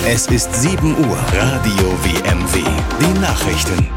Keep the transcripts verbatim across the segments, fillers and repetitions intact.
Es ist sieben Uhr. Radio W M W. Die Nachrichten.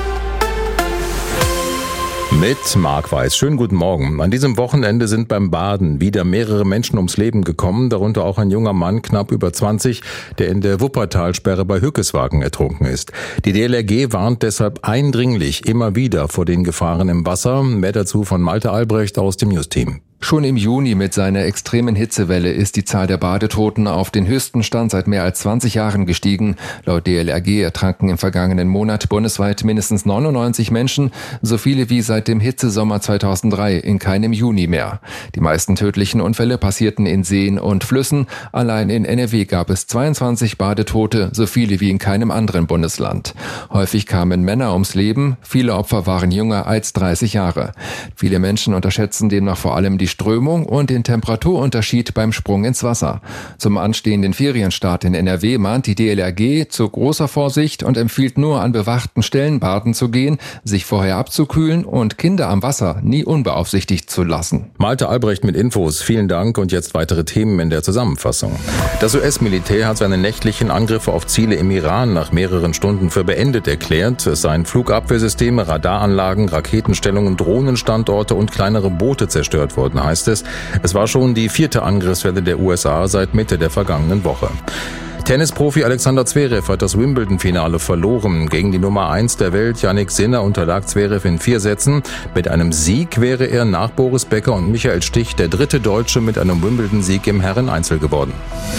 Mit Marc Weiß. Schönen guten Morgen. An diesem Wochenende sind beim Baden wieder mehrere Menschen ums Leben gekommen, darunter auch ein junger Mann, knapp über zwanzig, der in der Wuppertalsperre bei Hückeswagen ertrunken ist. Die D L R G warnt deshalb eindringlich immer wieder vor den Gefahren im Wasser. Mehr dazu von Malte Albrecht aus dem News-Team. Schon im Juni mit seiner extremen Hitzewelle ist die Zahl der Badetoten auf den höchsten Stand seit mehr als zwanzig Jahren gestiegen. Laut D L R G ertranken im vergangenen Monat bundesweit mindestens neunundneunzig Menschen, so viele wie seit dem Hitzesommer zweitausenddrei, in keinem Juni mehr. Die meisten tödlichen Unfälle passierten in Seen und Flüssen. Allein in N R W gab es zweiundzwanzig Badetote, so viele wie in keinem anderen Bundesland. Häufig kamen Männer ums Leben, viele Opfer waren jünger als dreißig Jahre. Viele Menschen unterschätzen demnach vor allem die Strömung und den Temperaturunterschied beim Sprung ins Wasser. Zum anstehenden Ferienstart in N R W mahnt die D L R G zu großer Vorsicht und empfiehlt nur an bewachten Stellen baden zu gehen, sich vorher abzukühlen und Kinder am Wasser nie unbeaufsichtigt zu lassen. Malte Albrecht mit Infos. Vielen Dank und jetzt weitere Themen in der Zusammenfassung. Das U S-Militär hat seine nächtlichen Angriffe auf Ziele im Iran nach mehreren Stunden für beendet erklärt. Es seien Flugabwehrsysteme, Radaranlagen, Raketenstellungen, Drohnenstandorte und kleinere Boote zerstört worden, heißt es. Es war schon die vierte Angriffswelle der U S A seit Mitte der vergangenen Woche. Tennisprofi Alexander Zverev hat das Wimbledon-Finale verloren. Gegen die Nummer eins der Welt, Jannik Sinner, unterlag Zverev in vier Sätzen. Mit einem Sieg wäre er nach Boris Becker und Michael Stich der dritte Deutsche mit einem Wimbledon-Sieg im Herreneinzel geworden.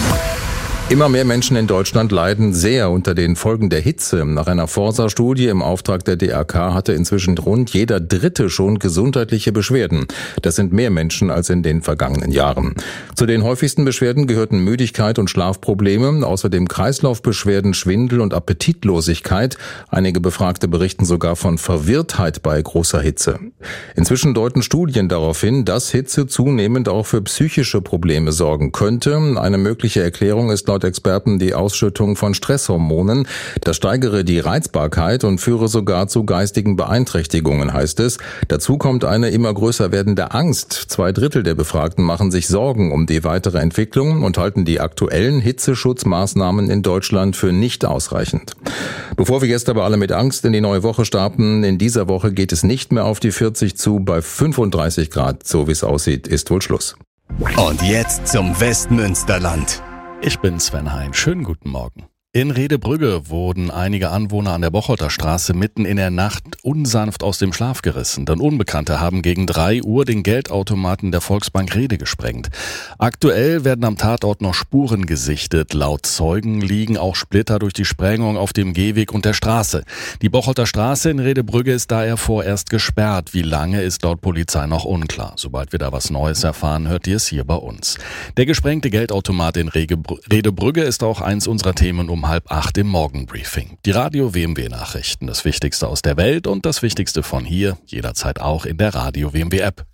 Immer mehr Menschen in Deutschland leiden sehr unter den Folgen der Hitze. Nach einer Forsa-Studie im Auftrag der D R K hatte inzwischen rund jeder Dritte schon gesundheitliche Beschwerden. Das sind mehr Menschen als in den vergangenen Jahren. Zu den häufigsten Beschwerden gehörten Müdigkeit und Schlafprobleme, außerdem Kreislaufbeschwerden, Schwindel und Appetitlosigkeit. Einige Befragte berichten sogar von Verwirrtheit bei großer Hitze. Inzwischen deuten Studien darauf hin, dass Hitze zunehmend auch für psychische Probleme sorgen könnte. Eine mögliche Erklärung ist laut Experten die Ausschüttung von Stresshormonen. Das steigere die Reizbarkeit und führe sogar zu geistigen Beeinträchtigungen, heißt es. Dazu kommt eine immer größer werdende Angst. Zwei Drittel der Befragten machen sich Sorgen um die weitere Entwicklung und halten die aktuellen Hitzeschutzmaßnahmen in Deutschland für nicht ausreichend. Bevor wir jetzt aber alle mit Angst in die neue Woche starten, in dieser Woche geht es nicht mehr auf die vierzig zu. Bei fünfunddreißig Grad, so wie es aussieht, ist wohl Schluss. Und jetzt zum Westmünsterland. Ich bin Sven Hein. Schönen guten Morgen. In Rehdebrügge wurden einige Anwohner an der Bocholter Straße mitten in der Nacht unsanft aus dem Schlaf gerissen. Denn Unbekannte haben gegen drei Uhr den Geldautomaten der Volksbank Rede gesprengt. Aktuell werden am Tatort noch Spuren gesichtet. Laut Zeugen liegen auch Splitter durch die Sprengung auf dem Gehweg und der Straße. Die Bocholter Straße in Rehdebrügge ist daher vorerst gesperrt. Wie lange ist laut Polizei noch unklar. Sobald wir da was Neues erfahren, hört ihr es hier bei uns. Der gesprengte Geldautomat in Rehdebrügge ist auch eins unserer Themen um halb acht im Morgenbriefing. Die Radio W M W Nachrichten, das Wichtigste aus der Welt und das Wichtigste von hier, jederzeit auch in der Radio W M W App.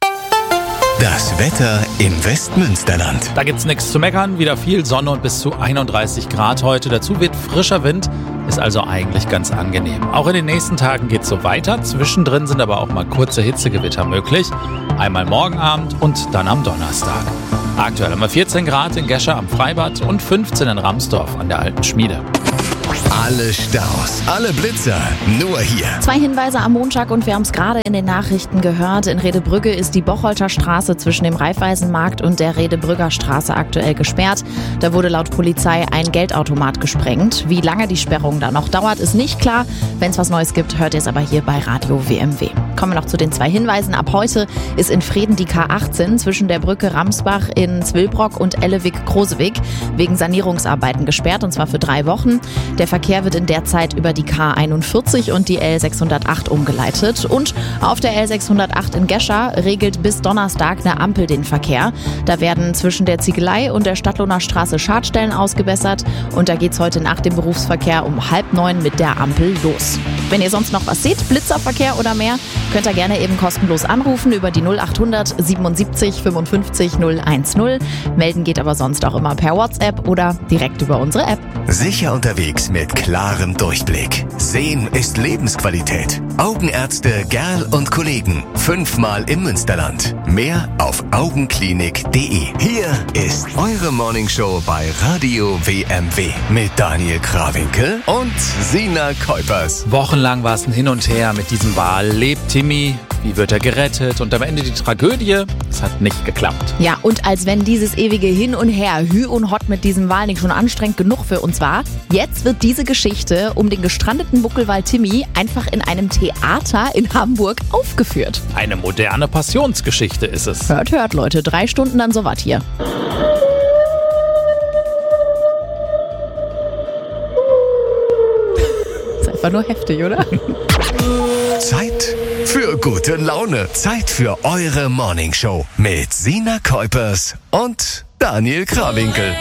Das Wetter im Westmünsterland. Da gibt's nichts zu meckern, wieder viel Sonne und bis zu einunddreißig Grad heute. Dazu wird frischer Wind, ist also eigentlich ganz angenehm. Auch in den nächsten Tagen geht's so weiter. Zwischendrin sind aber auch mal kurze Hitzegewitter möglich. Einmal morgen Abend und dann am Donnerstag. Aktuell haben wir vierzehn Grad in Gescher am Freibad und fünfzehn in Ramsdorf an der Alten Schmiede. Alle Staus, alle Blitzer, nur hier. Zwei Hinweise am Montag und wir haben es gerade in den Nachrichten gehört. In Rehdebrügge ist die Bocholter Straße zwischen dem Raiffeisenmarkt und der Rehdebrügger Straße aktuell gesperrt. Da wurde laut Polizei ein Geldautomat gesprengt. Wie lange die Sperrung da noch dauert, ist nicht klar. Wenn es was Neues gibt, hört ihr es aber hier bei Radio W M W. Kommen wir noch zu den zwei Hinweisen. Ab heute ist in Vreden die K achtzehn zwischen der Brücke Ramsbach in Zwillbrock und Ellewig-Krosewig wegen Sanierungsarbeiten gesperrt, und zwar für drei Wochen. Der Verkehr wird in der Zeit über die K einundvierzig und die L sechshundertacht umgeleitet. Und auf der L sechshundertacht in Gescher regelt bis Donnerstag eine Ampel den Verkehr. Da werden zwischen der Ziegelei und der Stadtlohner Straße Schadstellen ausgebessert. Und da geht's heute nach dem Berufsverkehr um halb neun mit der Ampel los. Wenn ihr sonst noch was seht, Blitzerverkehr oder mehr, könnt ihr gerne eben kostenlos anrufen über die null achthundert siebenundsiebzig fünfundfünfzig null eins null. Melden geht aber sonst auch immer per WhatsApp oder direkt über unsere App. Sicher unterwegs mit klarem Durchblick. Sehen ist Lebensqualität. Augenärzte Gerl und Kollegen. Fünfmal im Münsterland. Mehr auf augenklinik punkt de. Hier ist eure Morningshow bei Radio W M W mit Daniel Krawinkel und Sina Kuipers. Wochenlang war es ein Hin und Her mit diesem Wal. Lebt Timmy? Wie wird er gerettet? Und am Ende die Tragödie, es hat nicht geklappt. Ja, und als wenn dieses ewige Hin und Her, Hü und Hott mit diesem Wal nicht schon anstrengend genug für uns war, jetzt wird diese Geschichte um den gestrandeten Buckelwal Timmy einfach in einem Theater in Hamburg aufgeführt. Eine moderne Passionsgeschichte ist es. Hört, hört, Leute, drei Stunden dann sowas hier. Ist einfach nur heftig, oder? Zeit für gute Laune. Zeit für eure Morningshow mit Sina Kuipers und Daniel Krawinkel.